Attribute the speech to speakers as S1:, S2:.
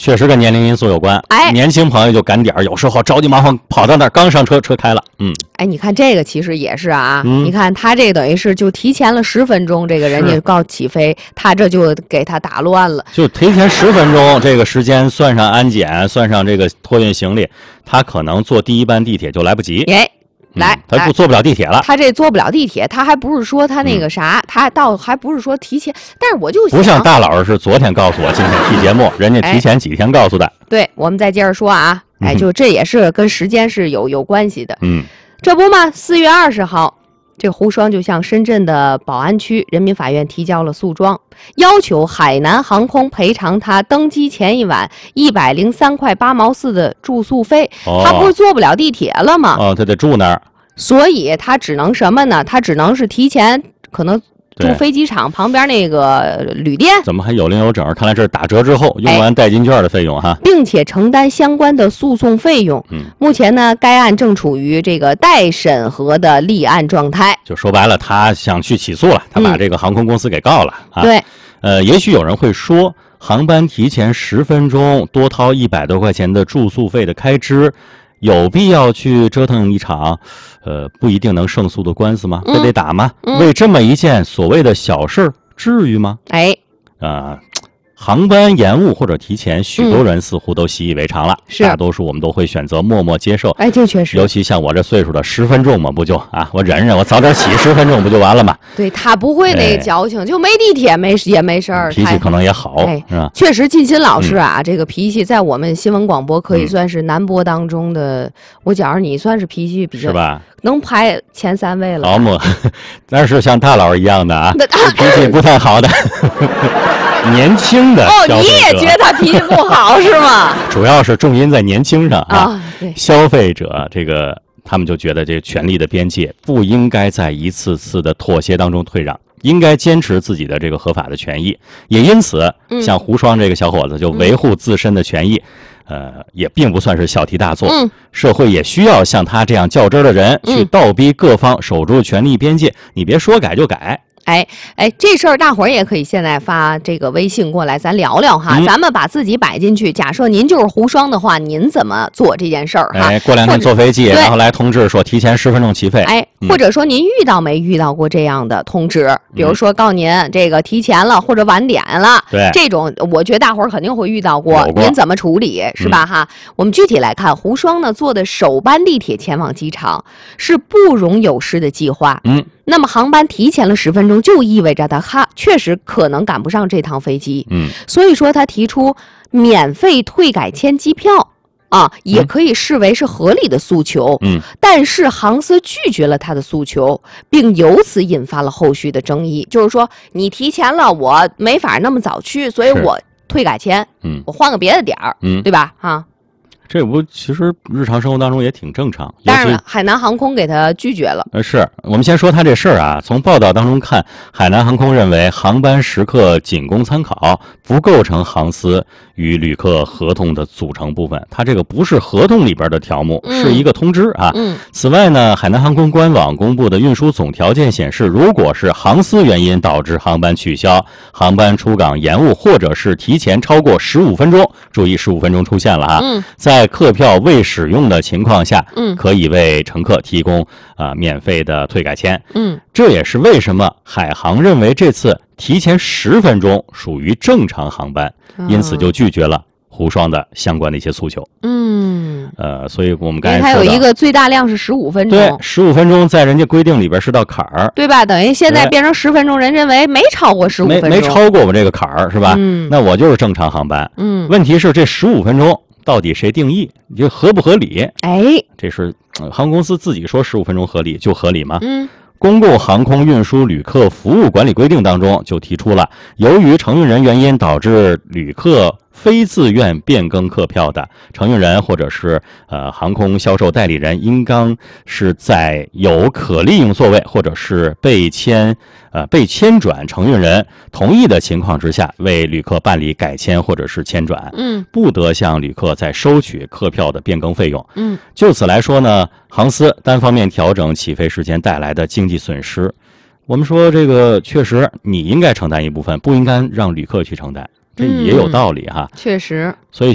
S1: 确实跟年龄因素有关。年轻朋友就赶点儿，有时候着急忙慌跑到那儿，刚上车，车开了。
S2: 你看这个其实也是啊，你看他这等于是就提前了10分钟，这个人家告起飞，他这就给他打乱了。
S1: 就提前10分钟这个时间，算上安检，算上这个托运行李，他可能坐第一班地铁就来不及。他坐不了地铁了。
S2: 他这坐不了地铁，他还不是说他那个啥，他倒还不是说提前，但是我就想，
S1: 不像大老师是昨天告诉我今天提节目，人家提前几天告诉的。
S2: 对，我们再接着说啊，就这也是跟时间是有关系的。这不嘛，4月20号。这胡双就向深圳的宝安区人民法院提交了诉状，要求海南航空赔偿他登机前一晚103块8毛4的住宿费。他不是坐不了地铁了吗？
S1: 他得住那儿，
S2: 所以他只能什么呢？他只能是提前可能住飞机场旁边那个旅店。
S1: 怎么还有零有整？看来这是打折之后用完代金券的费用哈，
S2: 并且承担相关的诉讼费用。目前呢，该案正处于这个待审核的立案状态。
S1: 就说白了，他想去起诉了，他把这个航空公司给告了啊。
S2: 对，
S1: 也许有人会说，航班提前10分钟多掏100多块钱的住宿费的开支，有必要去折腾一场不一定能胜诉的官司吗？非得打吗？为这么一件所谓的小事至于吗？航班延误或者提前，许多人似乎都习以为常了。大多数我们都会选择默默接受。
S2: 这确实，
S1: 尤其像我这岁数的10分钟嘛，不就啊，我忍忍，我早点起10分钟不就完了吗？
S2: 对，他不会那个矫情，就没地铁也没事儿，
S1: 脾气可能也好，是吧？
S2: 确实，靳鑫老师啊，这个脾气在我们新闻广播可以算是男播当中的，我觉着你算是脾气比较，
S1: 是吧？
S2: 能排前3位了。
S1: 好嘛，但是像大佬一样的啊，脾气不太好的。年轻的消费者，
S2: 你也觉得他脾气不好是吗？
S1: 主要是重音在年轻上
S2: 对，
S1: 消费者这个他们就觉得这权利的边界不应该在一次次的妥协当中退让，应该坚持自己的这个合法的权益。也因此，像胡双这个小伙子就维护自身的权益，也并不算是小题大做。社会也需要像他这样较真的人去倒逼各方守住权利边界，你别说改就改。
S2: 这事儿大伙儿也可以现在发这个微信过来，咱聊聊哈。咱们把自己摆进去，假设您就是胡双的话，您怎么做这件事儿哈？
S1: 过2天坐飞机，然后来通知说提前10分钟起飞。
S2: 或者说您没遇到过这样的通知？比如说告您这个提前了或者晚点了，这种我觉得大伙儿肯定会遇到过。您怎么处理是吧哈？我们具体来看，胡双呢坐的首班地铁前往机场是不容有失的计划。那么航班提前了10分钟，就意味着他确实可能赶不上这趟飞机。所以说他提出免费退改签机票也可以视为是合理的诉求。但是航司拒绝了他的诉求，并由此引发了后续的争议。就是说，你提前了，我没法那么早去，所以我退改签，我换个别的点儿，对吧？
S1: 这不其实日常生活当中也挺正常，
S2: 但是海南航空给他拒绝了。
S1: 是我们先说他这事儿啊，从报道当中看，海南航空认为航班时刻仅供参考，不构成航司与旅客合同的组成部分。它这个不是合同里边的条目，是一个通知啊。此外呢，海南航空官网公布的运输总条件显示，如果是航司原因导致航班取消、航班出港延误，或者是提前超过15分钟，注意15分钟出现了啊，在客票未使用的情况下，可以为乘客提供免费的退改签。这也是为什么海航认为这次提前10分钟属于正常航班，因此就拒绝了胡双的相关的一些诉求。所以我们刚才说
S2: 它有一个最大量是15分钟，
S1: 对，15分钟在人家规定里边是道坎儿，
S2: 对吧？等于现在变成10分钟，人认为没超过15分钟，
S1: 没超过我这个坎儿，是吧？那我就是正常航班。问题是这15分钟到底谁定义？你这合不合理？这是航空公司自己说15分钟合理就合理吗？公共航空运输旅客服务管理规定当中就提出了，由于承运人原因导致旅客非自愿变更客票的，承运人或者是航空销售代理人应当是在有可利用座位或者是被迁转承运人同意的情况之下，为旅客办理改签或者是迁转，不得向旅客再收取客票的变更费用。就此来说呢，航司单方面调整起飞时间带来的经济损失，我们说这个确实你应该承担一部分，不应该让旅客去承担，这也有道理哈。
S2: 确实，
S1: 所以